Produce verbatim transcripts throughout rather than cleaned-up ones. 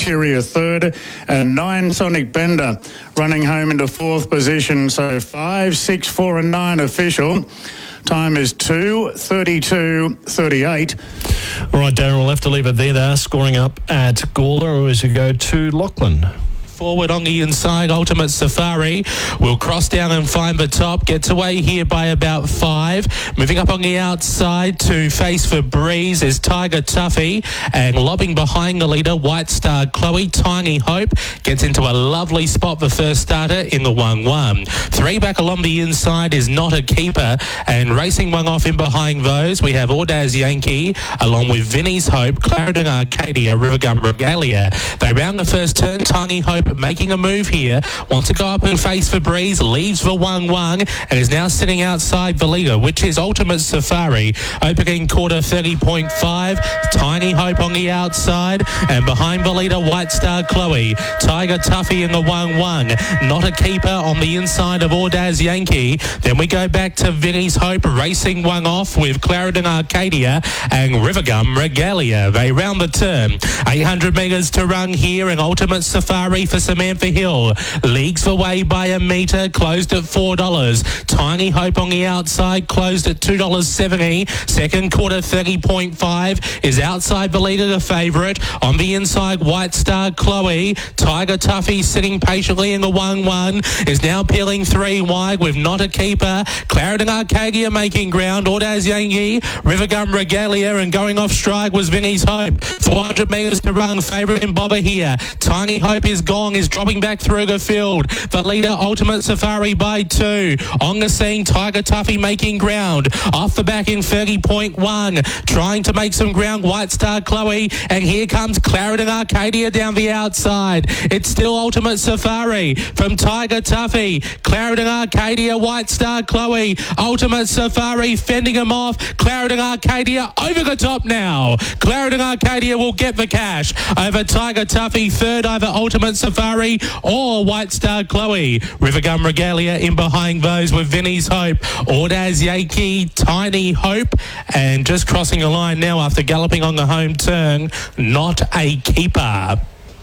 Bacteria third, and nine Sonic Bender running home into fourth position. So five, six, four and nine official. Time is two thirty-two thirty-eight. All right, Darren, we'll have to leave it there. They are scoring up at Gawler as we go to Lachlan. Forward on the inside, Ultimate Safari will cross down and find the top. Gets away here by about five. Moving up on the outside to face for Breeze is Tiger Tuffy, and lobbing behind the leader, White Star Chloe. Tiny Hope gets into a lovely spot, the first starter in the one one. Three back along the inside is Not a Keeper, and racing one off in behind those, we have Ordaz Yankee along with Vinnie's Hope, Clarendon Arcadia, Rivergum Regalia. They round the first turn. Tiny Hope making a move here, wants to go up and face for Breeze, leaves the one one and is now sitting outside the leader, which is Ultimate Safari. Opening quarter thirty point five, Tiny Hope on the outside, and behind the leader, White Star Chloe. Tiger Tuffy in the one one. Not a Keeper on the inside of Ordaz Yankee. Then we go back to Vinnie's Hope, racing one off with Clarendon Arcadia and Rivergum Regalia. They round the turn. eight hundred metres to run here, and Ultimate Safari for Samantha Hill leagues away by a metre, closed at four dollars. Tiny Hope on the outside, closed at two dollars seventy. Second quarter thirty point five is outside the leader, the favourite. On the inside, White Star Chloe. Tiger Tuffy sitting patiently in the one one is now peeling three wide with Not a Keeper. Clarendon Arcadia making ground. Ordaz Yankee, Rivergum Regalia, and going off stride was Vinnie's Hope. four hundred metres to run, favourite in Bobber here. Tiny Hope is gone, is dropping back through the field. The leader, Ultimate Safari, by two. On the scene, Tiger Tuffy making ground. Off the back in thirty point one. Trying to make some ground, White Star Chloe. And here comes Clarendon Arcadia down the outside. It's still Ultimate Safari from Tiger Tuffy. Clarendon Arcadia, White Star Chloe. Ultimate Safari fending him off. Clarendon Arcadia over the top now. Clarendon Arcadia will get the cash over Tiger Tuffy. Third over Ultimate Safari or White Star Chloe. Rivergum Regalia in behind those with Vinnie's Hope. Ordaz Yankee, Tiny Hope, and just crossing a line now after galloping on the home turn, Not a Keeper.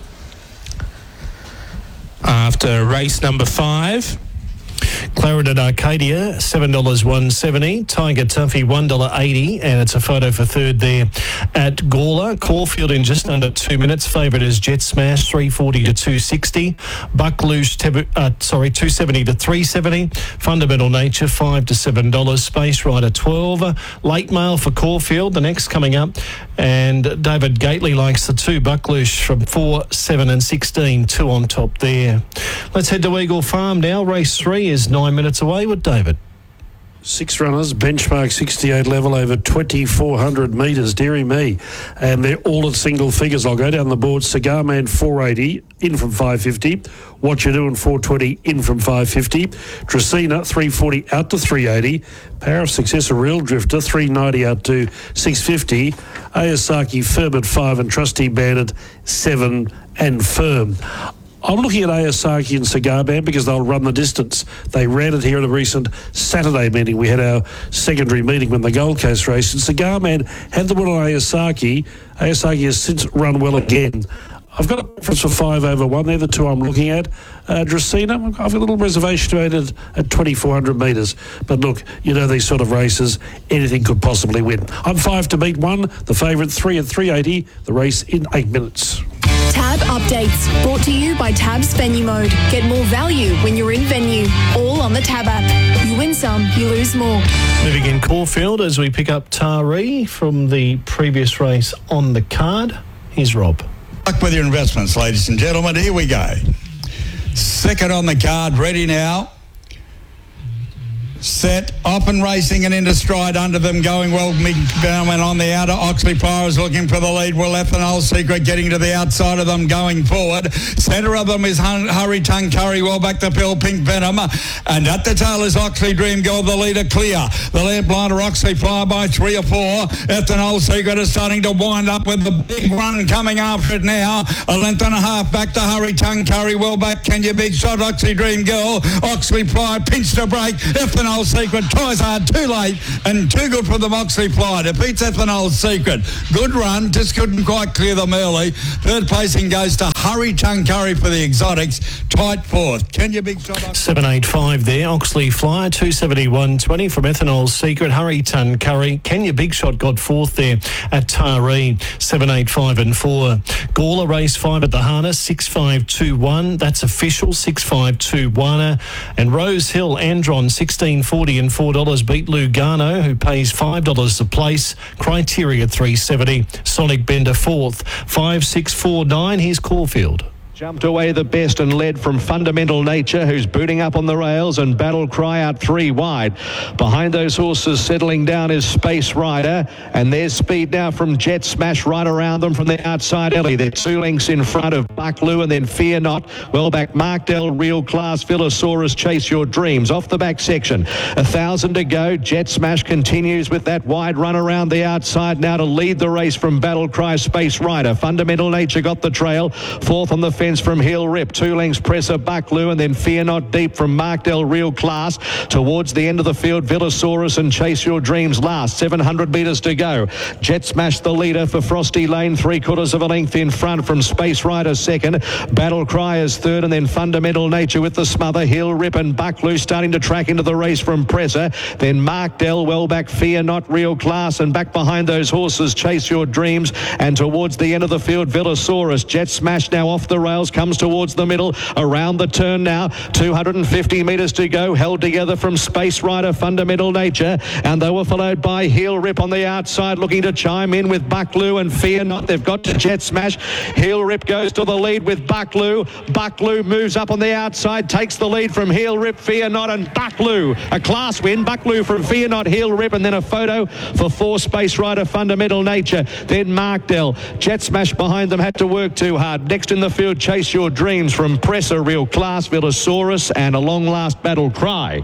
After race number five, Clarendon Arcadia, seven dollars one seventy. Tiger Tuffy, one dollar eighty. And it's a photo for third there at Gawler. Caulfield in just under two minutes. Favourite is Jet Smash, three forty to two sixty. Buck Loose, uh, sorry, two seventy to three seventy. Fundamental Nature, five to seven dollars. Space Rider, twelve. Late Mail for Caulfield, the next coming up. And David Gately likes the two. Buck Loose from four, seven and sixteen. Two on top there. Let's head to Eagle Farm now. Race three is nine minutes away with David. Six runners, benchmark sixty-eight level over twenty-four hundred metres, dearie me. And they're all at single figures. I'll go down the board. Cigar Man, four eighty, in from five fifty. What You Doing, four twenty, in from five fifty. Dracena, three forty, out to three eighty. Power of Success, a Real Drifter, three ninety, out to six fifty. Ayasaki, firm at five, and Trusty Bandit, seven and firm. I'm looking at Ayasaki and Cigar Man because they'll run the distance. They ran it here at a recent Saturday meeting. We had our secondary meeting when the Gold Coast race. And Cigar Man had the one on Ayasaki. Ayasaki has since run well again. I've got a preference for five over one. They're the two I'm looking at. Uh, Dracena, I've got a little reservation about it at twenty-four hundred metres. But look, you know these sort of races, anything could possibly win. I'm five to beat one. The favourite, three at three eighty. The race in eight minutes. Tab updates brought to you by Tab's Venue Mode. Get more value when you're in venue. All on the Tab app. You win some, you lose more. Moving in Caulfield as we pick up Taree from the previous race on the card. Here's Rob. Luck with your investments, ladies and gentlemen. Here we go. Second on the card, ready now. Set, up and racing and into stride under them, going well. Bowman on the outer. Oxley Pryor is looking for the lead. Will Ethanol Secret getting to the outside of them, going forward. Centre of them is Hurry Tongue Curry, well back to Pill Pink Venom. And at the tail is Oxley Dream Gold, the leader clear. The lamplighter Oxley Pryor by three or four. Ethanol Secret is starting to wind up with the big run coming after it now. A length and a half back to Hurry Tongue Curry, well back. Can you big shot Oxley Dream Girl? Oxley Pryor pinched a break. Ethanol Ethanol Secret tries hard, too late, and too good for the Moxley Flight. It beats Ethanol Secret. Good run, just couldn't quite clear them early. Third placing goes to Hurry Tongue Curry for the Exotics. Tight fourth. Kenya Big Shot up. seven eight five there. Oxley Flyer, two seventy-one twenty from Ethanol Secret. Hurry Tongue Curry. Kenya Big Shot got fourth there at Taree, seven eight five and four. Gawler race five at the harness, six five two one. That's official, six five two one. And Rose Hill, Andron, sixteen forty and four dollars beat Lugano, who pays five dollars a place. Criteria three seventy. Sonic Bender fourth, five six four nine. Here's Caulfield. Jumped away the best and led from Fundamental Nature, who's booting up on the rails, and Battle Cry out three wide. Behind those horses settling down is Space Rider, and there's speed now from Jet Smash right around them from the outside alley. They're two lengths in front of Buckaloo and then Fear Not. Well back, Markdale, Real Class, Villasaurus, Chase Your Dreams. Off the back section, a thousand to go. Jet Smash continues with that wide run around the outside now to lead the race from Battle Cry, Space Rider. Fundamental Nature got the trail. Fourth on the fence from Hill Rip. Two lengths Presser Buckaloo and then Fear Not Deep from Markdale, Real Class. Towards the end of the field, Villasaurus and Chase Your Dreams last. seven hundred metres to go. Jet Smash the leader for Frosty Lane. Three quarters of a length in front from Space Rider second. Battle Cry is third and then Fundamental Nature with the smother. Hill Rip and Buckaloo starting to track into the race from Presser. Then Markdale well back. Fear Not, Real Class, and back behind those horses Chase Your Dreams. And towards the end of the field, Villasaurus. Jet Smash now off the rails, comes towards the middle, around the turn now, two hundred fifty metres to go, held together from Space Rider, Fundamental Nature, and they were followed by Heel Rip on the outside, looking to chime in with Buckaloo and Fear Not. They've got to Jet Smash. Heel Rip goes to the lead with Buckaloo. Buckaloo moves up on the outside, takes the lead from Heel Rip, Fear Not, and Buckaloo. A class win, Buckaloo from Fear Not, Heel Rip, and then a photo for four Space Rider, Fundamental Nature. Then Markdale. Jet Smash behind them had to work too hard. Next in the field, Chase Your Dreams from Presser, Real Class, Villasaurus, and a long last Battle Cry.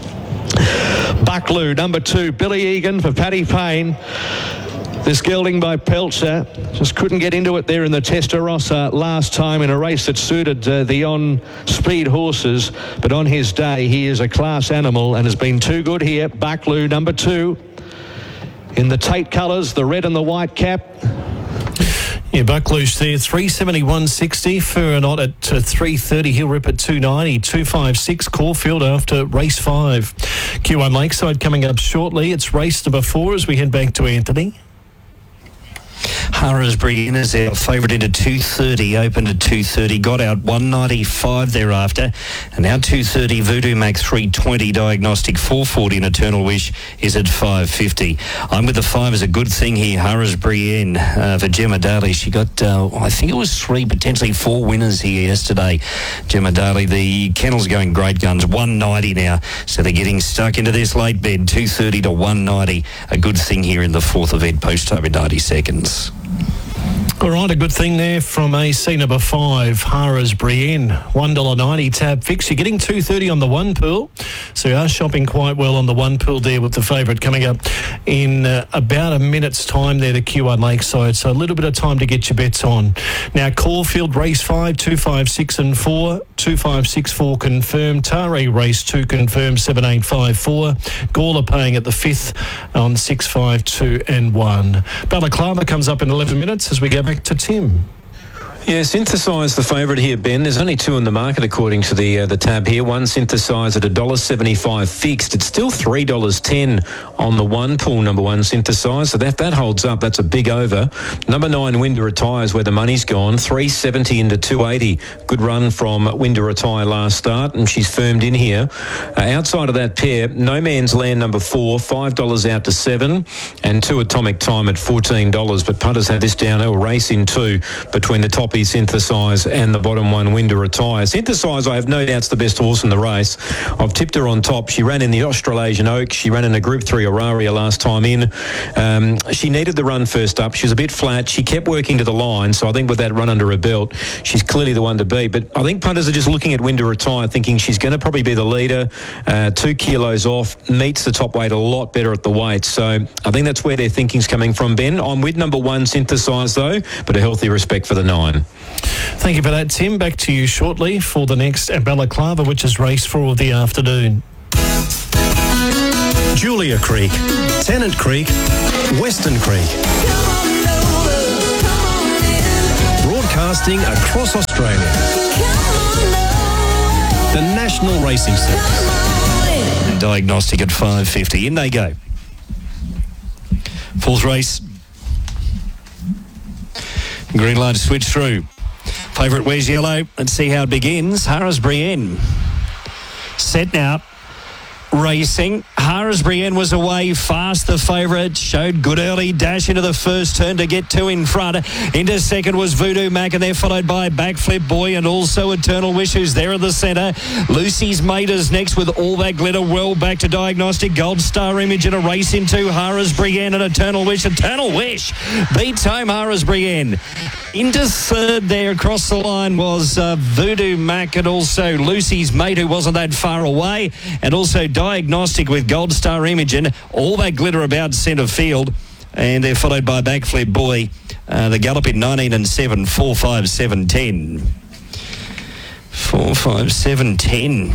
Buckaloo, number two, Billy Egan for Paddy Payne. This gelding by Pelcher just couldn't get into it there in the Testarossa last time in a race that suited uh, the on-speed horses. But on his day, he is a class animal and has been too good here. Buckaloo, number two. In the Tate colours, the red and the white cap. Yeah, Buckaloo's there, three seventy-one sixty. Fur Not at uh, three thirty. He'll Rip at two ninety. two fifty-six Caulfield after race five. Q one Lakeside coming up shortly. It's race number four as we head back to Anthony. Harisbury in is our favourite into two thirty, opened at two thirty, got out one ninety-five thereafter, and now two thirty, Voodoo Mac three twenty, Diagnostic four forty, and Eternal Wish is at five fifty. I'm with the five as a good thing here, Harisbury in uh, for Gemma Daly. She got, uh, I think it was three, potentially four winners here yesterday, Gemma Daly. The kennel's going great guns, one ninety now, so they're getting stuck into this late bed, two thirty to one ninety, a good thing here in the fourth event, post over ninety seconds. All right, a good thing there from A C number five, Harisbury in. one dollar ninety tab fix. You're getting two thirty on the one pool. So you are shopping quite well on the one pool there with the favourite coming up in uh, about a minute's time there, the Q one Lakeside. So a little bit of time to get your bets on. Now, Caulfield, race five, two five six and four. two five six four confirmed. Taree race two confirmed, seven eight five four. Gawler paying at the fifth on six five two and one. Balaclava comes up in eleven minutes as we go back to Tim. Yeah, Synthesize the favourite here, Ben. There's only two in the market according to the uh, the tab here. One Synthesize at one dollar seventy-five fixed. It's still three dollars ten on the one pool, number one Synthesize. So that, that holds up. That's a big over. Number nine, Winder Retires, where the money's gone. three seventy into two eighty. Good run from Winder Retire last start, and she's firmed in here. Uh, outside of that pair, No Man's Land, number four, five dollars out to seven, and two Atomic Time at fourteen dollars. But punters had this down. It'll race in two between the top Synthesize and the bottom one, Winder Retire. Synthesize, I have no doubts, the best horse in the race. I've tipped her on top. She ran in the Australasian Oaks. She ran in a Group three Auraria last time in. Um, she needed the run first up. She was a bit flat. She kept working to the line, so I think with that run under her belt, she's clearly the one to beat. But I think punters are just looking at Winder Retire, thinking she's going to probably be the leader. Uh, two kilos off, meets the top weight a lot better at the weight. So I think that's where their thinking's coming from, Ben. I'm with number one Synthesize, though, but a healthy respect for the nine. Thank you for that, Tim. Back to you shortly for the next Balaclava, which is race four of the afternoon. Julia Creek, Tennant Creek, Western Creek. Broadcasting across Australia. The National Racing Service. Diagnostic at five fifty. In they go. Fourth race. Green light switch through. Favourite wears yellow. Let's see how it begins. Harris Brienne. Set now. Racing. Harris Brienne was away fast. The favourite showed good early dash into the first turn to get two in front. Into second was Voodoo Mac, and they're followed by Backflip Boy and also Eternal Wish, who's there at the centre. Lucy's Mate is next with All That Glitter well back to Diagnostic. Gold Star Image in a race into Harris Brienne and Eternal Wish. Eternal Wish beats home Harris Brienne. Into third there across the line was uh, Voodoo Mac and also Lucy's Mate, who wasn't that far away, and also Diagnostic with Gold Star Imogen. All That Glitter about centre field, and they're followed by Backflip Boy. Uh, the gallop in nineteen and seven, four, five, seven, ten. four, five, seven, ten.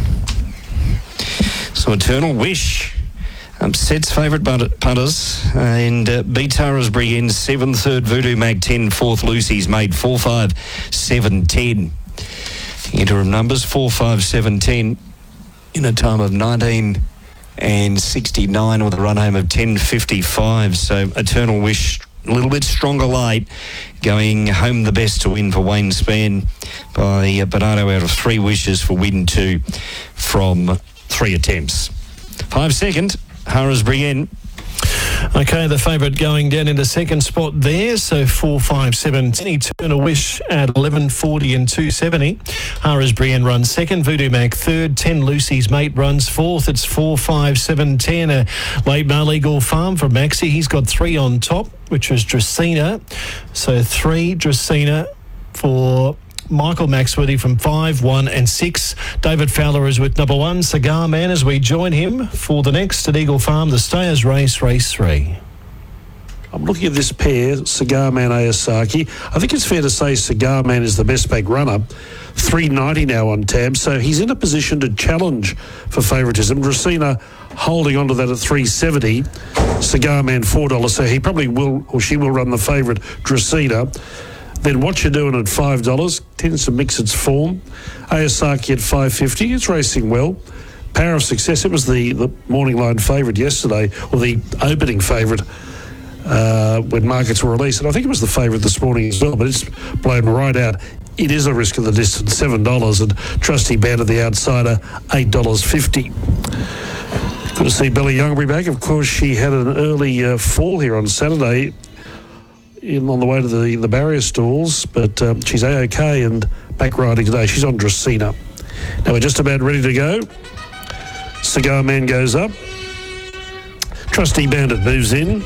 So Eternal Wish upsets favourite punters and uh, beats Harris Brienne seven, third Voodoo Mag ten, fourth Lucy's Mate four, five, seven, ten. Interim numbers four, five, seven, ten in a time of nineteen and sixty-nine with a run home of ten fifty-five. So Eternal Wish a little bit stronger late, going home the best to win for Wayne Spann by uh, Bernardo out of three wishes for win two from three attempts. Five second. Harris Brienne. Okay, the favourite going down into second spot there, so four, five, seven, ten. Eternal Wish at eleven forty and two seventy. Harris Brienne runs second, Voodoo Mac third, ten Lucy's Mate runs fourth. It's four, five, seven, ten. A late Mar Legal Farm for Maxi. He's got three on top, which was Dracena. So three Dracena for Michael Maxworthy from five, one and six. David Fowler is with number one, Cigar Man, as we join him for the next at Eagle Farm, the Stayers Race, race three. I'm looking at this pair, Cigar Man, Ayasaki. I think it's fair to say Cigar Man is the best back runner. three ninety now on tab, so he's in a position to challenge for favouritism. Dracena holding on to that at three seventy. Cigar Man four dollars, so he probably will, or she will run the favourite, Dracena. Then What You're Doing at five dollars, tends to mix its form. Ayasaki at five fifty, it's racing well. Power of Success, it was the, the morning line favourite yesterday, or the opening favourite uh, when markets were released. And I think it was the favourite this morning as well, but it's blown right out. It is a risk of the distance, seven dollars, and Trusty Band at the outsider, eight dollars fifty. Good to see Billy Youngbury back. Of course, she had an early uh, fall here on Saturday in on the way to the, the barrier stalls, but um, she's A-OK and back riding today. She's on Dracena. Now we're just about ready to go. Cigar Man goes up. Trusty Bandit moves in.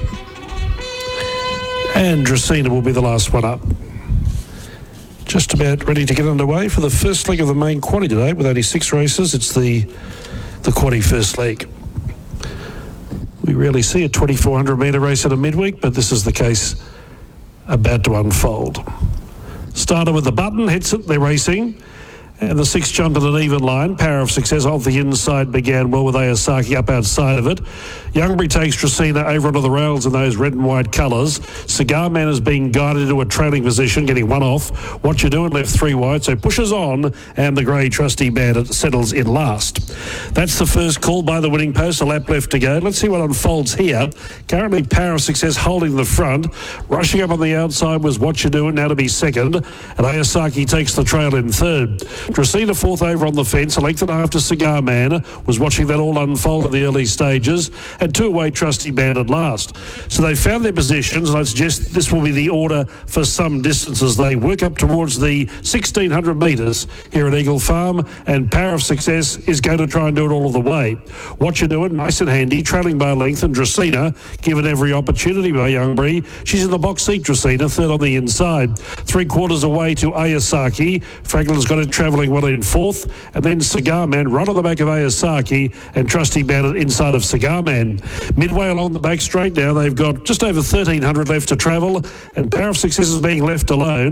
And Dracena will be the last one up. Just about ready to get underway for the first leg of the main quaddy today with only six races. It's the, the quaddy first leg. We rarely see a twenty-four hundred metre race at a midweek, but this is the case about to unfold. Started with the button, hits it, they're racing. And the six jumped at an even line. Power of Success off the inside began well with Ayasaki up outside of it. Youngbury takes Dracena over onto the rails in those red and white colours. Cigar Man is being guided into a trailing position, getting one off. What You're Doing left three wide, so pushes on, and the grey Trusty Bandit settles in last. That's the first call by the winning post, a lap left to go. Let's see what unfolds here. Currently Power of Success holding the front. Rushing up on the outside was What You're Doing, now to be second. And Ayasaki takes the trail in third. Dracena fourth over on the fence, a length and a half to Cigar Man, was watching that all unfold at the early stages, and two away Trusty Bandit last. So they found their positions, and I suggest this will be the order for some distances. They work up towards the sixteen hundred metres here at Eagle Farm, and Power of Success is going to try and do it all of the way. What You're Doing, nice and handy, trailing by length, and Dracena given every opportunity by Youngbury. She's in the box seat, Dracena, third on the inside. Three quarters away to Ayasaki. Franklin's got it travelling well in fourth, and then Cigar Man right on the back of Ayasaki, and Trusty Bandit inside of Cigar Man. Midway along the back straight now, they've got just over thirteen hundred left to travel, and Power of Success is being left alone.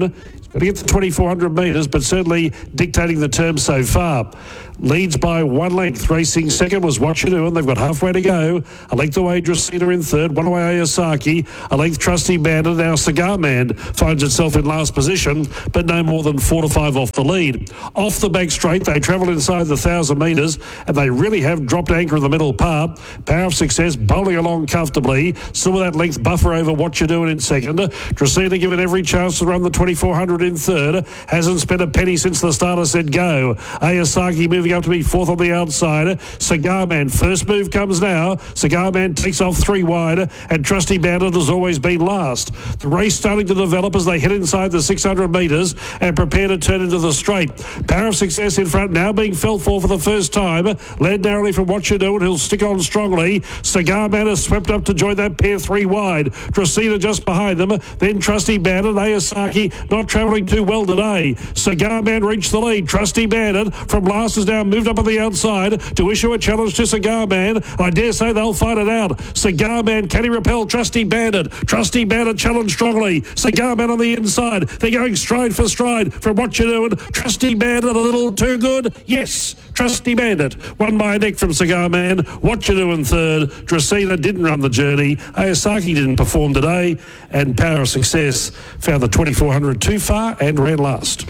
Got to get to twenty-four hundred metres, but certainly dictating the term so far. Leads by one length. Racing second was What You Doing. They've got halfway to go. A length away, Dracena in third. One away, Ayasaki. A length, Trusty Bandit. Now Cigar Man finds itself in last position, but no more than four to five off the lead. Off the back straight, they travel inside the one thousand metres, and they really have dropped anchor in the middle part. Power of Success bowling along comfortably. Still with that length buffer over What You Doing in second. Dracena given every chance to run the twenty-four hundred in third. Hasn't spent a penny since the starter said go. Ayasaki moving up to be fourth on the outside. Cigar Man, first move comes now. Cigar Man takes off three wide, and Trusty Bandit has always been last. The race starting to develop as they head inside the six hundred metres and prepare to turn into the straight. Power of Success in front, now being felt for for the first time. Led narrowly from What You Doing, he'll stick on strongly. Cigar Man has swept up to join that pair three wide. Dracena just behind them. Then Trusty Bandit, Ayasaki not travelling too well today. Cigar Man reached the lead. Trusty Bandit from last is now moved up on the outside to issue a challenge to Cigar Man. I dare say they'll fight it out. Cigar Man, can he repel Trusty Bandit? Trusty Bandit challenged strongly. Cigar Man on the inside. They're going stride for stride from What You Doing. Trusty Bandit a little too good? Yes, Trusty Bandit won by a neck from Cigar Man. What You Doing third. Dracena didn't run the journey. Ayasaki didn't perform today, and Power of Success found the twenty-four hundred too far and ran last.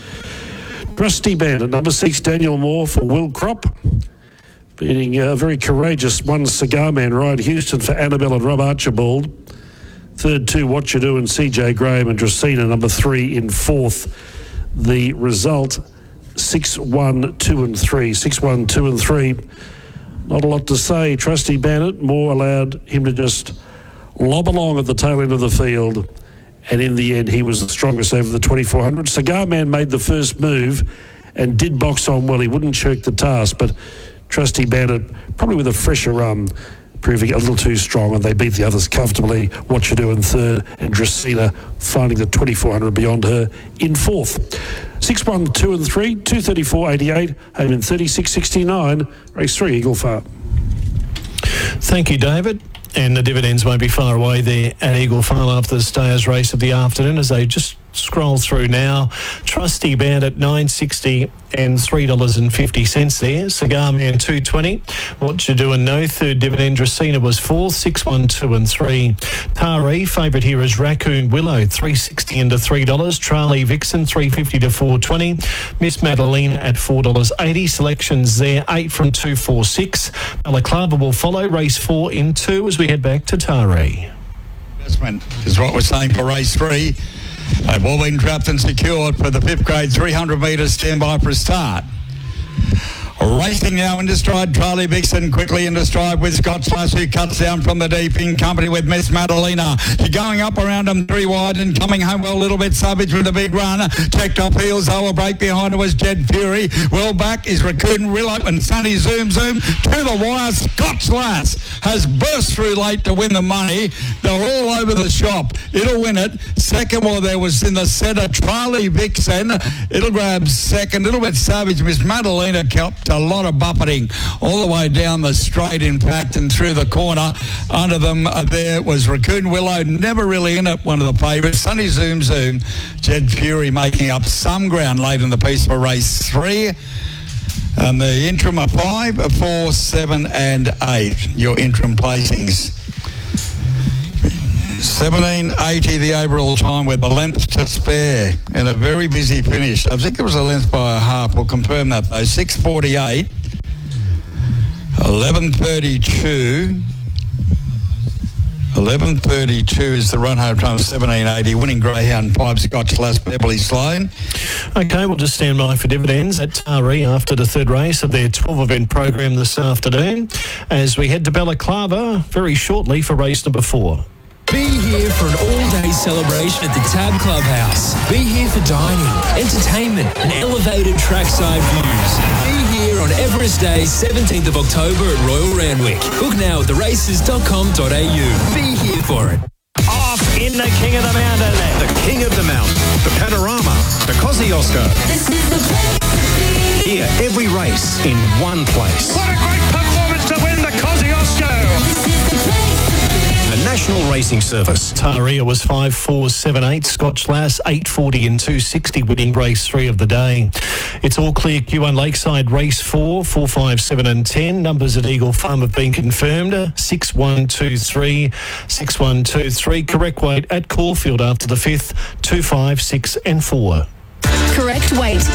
Trusty Bandit, number six, Daniel Moore for Will Crop. Beating a very courageous one, Cigar Man, Ryan Houston for Annabelle and Rob Archibald. Third two, What You Doing, C J Graham, and Dracena, number three, in fourth. The result, six, one, two and three. six, one, two and three. Not a lot to say. Trusty Bandit, Moore allowed him to just lob along at the tail end of the field. And in the end, he was the strongest over the twenty-four hundred. Cigar Man made the first move and did box on well. He wouldn't shirk the task, but Trusty Bandit, probably with a fresher run, proving a little too strong, and they beat the others comfortably. What You Doing third, and Dracena finding the twenty-four hundred beyond her in fourth. six, one, two and three, two thirty-four eighty-eight, home in thirty-six sixty-nine, race three, Eagle Farm. Thank you, David. And the dividends won't be far away there at Eagle Farm after the stayers race of the afternoon as they just scroll through now. Trusty Bandit nine sixty and three dollars fifty there. Cigar Man two twenty. What You Doing no. Third dividend. Dracena was fourth. six, one, two and three. Taree, favourite here is Raccoon Willow three sixty into three dollars. Charlie Vixen three fifty to four twenty. Miss Madeline at four dollars eighty. Selections there eight from two four six. Balaclava will follow race four in two as we head back to Taree. Investment is what we're saying for race three. They've all been trapped and secured for the fifth grade three hundred metres standby for a start. Racing now into stride, Charlie Vixen quickly into stride with Scott Slash, who cuts down from the deep in company with Miss Madalena. She's going up around them three wide and coming home well a little bit savage with a big run. Checked off heels, though, a break behind her was Jed Fury. Well back is Raccoon Willow and Sunny Zoom Zoom to the wire. Scott Slash has burst through late to win the money. They're all over the shop. It'll win it. Second, well, there was in the centre, Charlie Vixen. It'll grab second. A little bit savage. Miss Madalena kept a lot of buffeting all the way down the straight, in fact, and through the corner. Under them uh, there was Raccoon Willow, never really in it, one of the favourites. Sunny Zoom Zoom, Jed Fury making up some ground late in the piece for race three. And the interim are five, four, seven and eight, your interim placings. seventeen eighty the overall time with a length to spare and a very busy finish. I think it was a length by a half. We'll confirm that though. six forty-eight, eleven thirty-two. eleven thirty-two is the run home time, seventeen eighty. Winning Greyhound five, Scotch Lass, Beverly Sloan. Okay, we'll just stand by for dividends at Taree after the third race of their twelve event program this afternoon as we head to Balaclava very shortly for race number four. Be here for an all-day celebration at the Tab Clubhouse. Be here for dining, entertainment and elevated trackside views. Be here on Everest Day, seventeenth of October at Royal Randwick. Book now at the races dot com dot a u. Be here for it. Off in the King of the Mountain. The King of the Mountain. The Panorama. The Kosciuszko. This is the place to be. Here, every race in one place. What a great performance to win the Kosciuszko. This is the place to be. A National Racing Service. Taria was five four seven eight. Scotch Lass eight forty and two sixty, winning race three of the day. It's all clear. Q one Lakeside race four, four, five, seven and ten. Numbers at Eagle Farm have been confirmed. six, one, two, three, six, one, two, three. Correct weight at Caulfield after the fifth, two, five, six and four. Correct weight